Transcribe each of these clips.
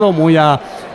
muy a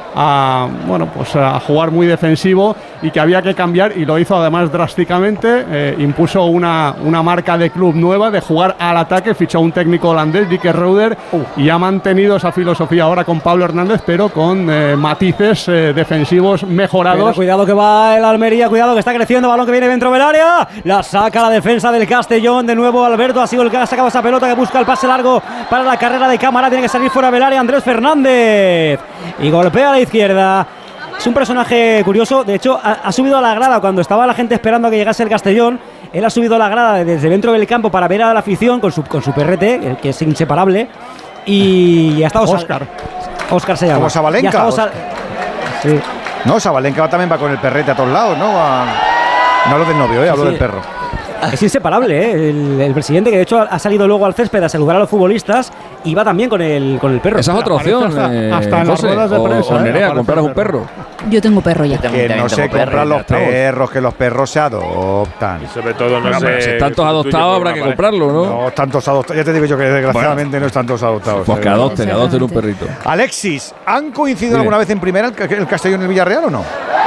jugar muy defensivo y que había que cambiar, y lo hizo además drásticamente. Impuso una marca de club nueva de jugar al ataque, fichó un técnico holandés, Dick Reuter, y ha mantenido esa filosofía ahora con Pablo Hernández, pero con matices defensivos mejorados. Pero cuidado que va el Almería, cuidado que está creciendo, balón que viene dentro del área, la saca la defensa del Castellón, de nuevo Alberto ha sido el que ha sacado esa pelota, que busca el pase largo para la carrera de Cámara, tiene que salir fuera del área Andrés Fernández y golpea a la izquierda. Es un personaje curioso, de hecho ha subido a la grada cuando estaba la gente esperando a que llegase el Castellón. Él ha subido a la grada desde dentro del campo para ver a la afición con su perrete, que es inseparable, y ha estado Óscar se llama. Como Sabalenka. Sí. No, Sabalenka también va con el perrete a todos lados, ¿no? No hablo del novio, hablo del perro. Es inseparable, el presidente, que de hecho ha salido luego al césped a saludar a los futbolistas, y va también con el perro. Esa es otra opción. Hasta en las ruedas de prensa. O Nerea, comprar un perro. Yo tengo perro ya. Que no se compran los perros, que los perros se adoptan. Y sobre todo, no sé. Si están todos adoptados, habrá que comprarlo, ¿no? No, tantos adoptados. Ya te digo yo que desgraciadamente no están todos adoptados. Pues que adopten un perrito. Alexis, ¿han coincidido alguna vez en primera el Castellón y el Villarreal o no?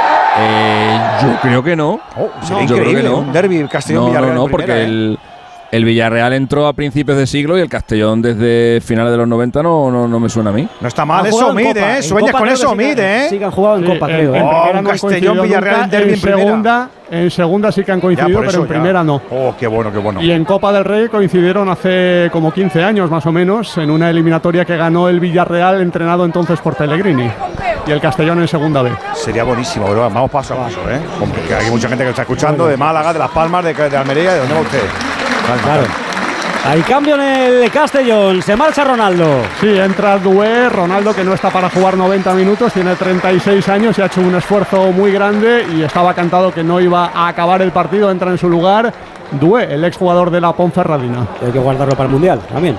Yo creo que no. Sería increíble, no. Un derbi, el Castellón-Villarreal. No, porque el Villarreal entró a principios de siglo y el Castellón desde finales de los 90 no me suena a mí. No está mal eso, Mide, ¿eh? Sueñas con eso, Mide, ¿eh? Sí que han jugado en Copa, creo. Un Castellón-Villarreal en derbi en primera. En segunda sí que han coincidido, pero en primera no. Oh, qué bueno, qué bueno. Y en Copa del Rey coincidieron hace como 15 años más o menos, en una eliminatoria que ganó el Villarreal, entrenado entonces por Pellegrini, y el Castellón en segunda B. Sería buenísimo, pero vamos paso a paso, ¿eh? Porque hay mucha gente que está escuchando de Málaga, de Las Palmas, de Almería. ¿De dónde va usted? Claro. Hay cambio en el Castellón, se marcha Ronaldo. Sí, entra Doué, Ronaldo, que no está para jugar 90 minutos, tiene 36 años y ha hecho un esfuerzo muy grande y estaba cantado que no iba a acabar el partido, entra en su lugar Doué, el exjugador de la Ponferradina. Hay que guardarlo para el Mundial también.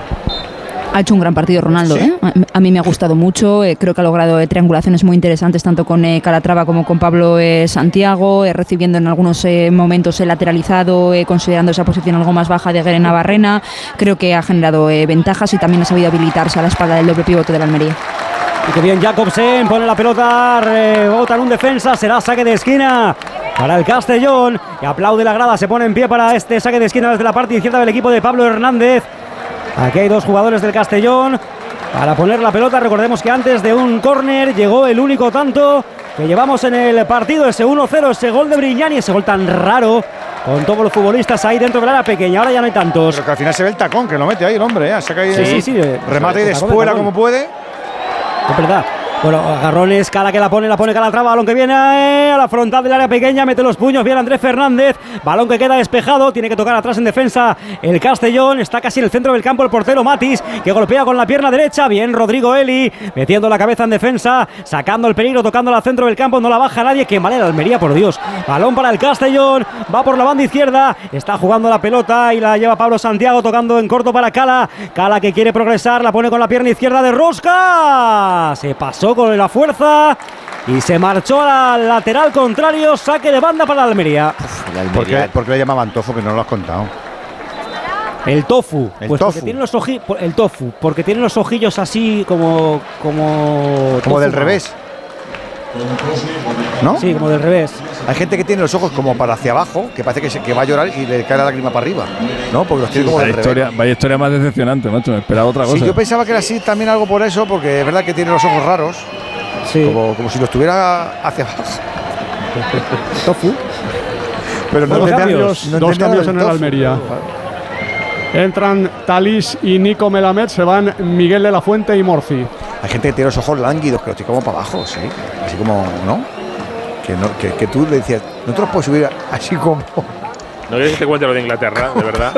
Ha hecho un gran partido Ronaldo, ¿Sí? A mí me ha gustado mucho, creo que ha logrado triangulaciones muy interesantes tanto con Calatrava como con Pablo Santiago, recibiendo en algunos momentos lateralizado, considerando esa posición algo más baja de Guerena Barrena. Creo que ha generado ventajas y también ha sabido habilitarse a la espalda del doble pivote del Almería. Y que bien Jacobsen pone la pelota, rebota en un defensa, será saque de esquina para el Castellón, y aplaude la grada, se pone en pie para este saque de esquina desde la parte izquierda del equipo de Pablo Hernández. Aquí hay dos jugadores del Castellón para poner la pelota. Recordemos que antes de un córner llegó el único tanto que llevamos en el partido, ese 1-0, ese gol de Brignani, ese gol tan raro, con todos los futbolistas ahí dentro del área pequeña. Ahora ya no hay tantos. Pero que al final se ve el tacón, que lo mete ahí el hombre, saca ahí sí, remate y despuela como puede. Es verdad. Bueno, agarrones, Cala que la pone Calatrava, balón que viene a la frontal del área pequeña, mete los puños, bien Andrés Fernández, balón que queda despejado, tiene que tocar atrás en defensa el Castellón, está casi en el centro del campo el portero Matis, que golpea con la pierna derecha, bien Rodrigo Eli, metiendo la cabeza en defensa, sacando el peligro, tocando al centro del campo, no la baja nadie, que mal el Almería, por Dios, balón para el Castellón, va por la banda izquierda, está jugando la pelota y la lleva Pablo Santiago, tocando en corto para Cala que quiere progresar, la pone con la pierna izquierda de rosca, se pasó con la fuerza y se marchó al lateral contrario, saque de banda para la Almería. ¿Por qué le llamaban tofu, que no lo has contado? El tofu, tofu. Porque tiene los el tofu, porque tiene los ojillos así como del revés, ¿no? Sí, como del revés. Hay gente que tiene los ojos como para hacia abajo, que parece que va a llorar y le cae la lágrima para arriba, ¿no? Porque los tiene como del revés. Vaya historia más decepcionante, macho. Me esperaba otra cosa. Sí, yo pensaba que era así también algo por eso, porque es verdad que tiene los ojos raros. Sí. Como si los tuviera hacia abajo. Tofu. Pero dos cambios en el Almería. Entran Talís y Nico Melamed, se van Miguel de la Fuente y Morci. Hay gente que tiene los ojos lánguidos, que los tiene como para abajo, sí. Así como, ¿no? Que tú le decías, no te los puedes subir así como. ¿No quieres que te cuente lo de Inglaterra, de verdad?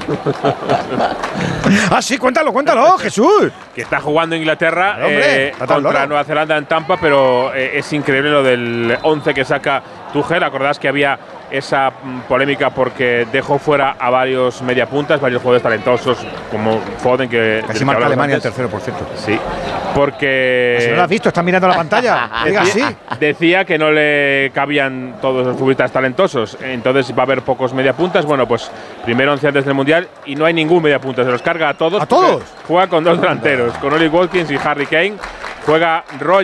Sí, cuéntalo, Jesús. Que está jugando Inglaterra contra Nueva Zelanda en Tampa, pero es increíble lo del 11 que saca Tuchel. Acordás que había esa polémica porque dejó fuera a varios mediapuntas, varios jugadores talentosos, como Foden, que casi marca Alemania el tercero, por cierto. Sí, porque… Si no lo has visto, estás mirando la pantalla. Decía que no le cabían todos los futbolistas talentosos, entonces va a haber pocos mediapuntas. Bueno, pues primero 11 antes del Mundial y no hay ningún mediapunta, se los carga a todos. ¿A todos? Juega con dos delanteros, con Oli Watkins y Harry Kane. Juega Roger.